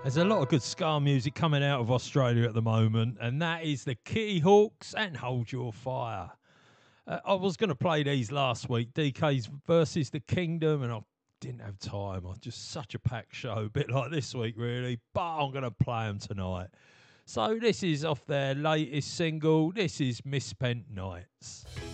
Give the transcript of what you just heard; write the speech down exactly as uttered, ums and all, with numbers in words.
There's a lot of good ska music coming out of Australia at the moment, and that is the Kitty Hawks and Hold Your Fire. Uh, I was going to play these last week, D K's versus the Kingdom, and I didn't have time. I was just such a packed show, a bit like this week, really, but I'm going to play them tonight. So this is off their latest single. This is Misspent Nights.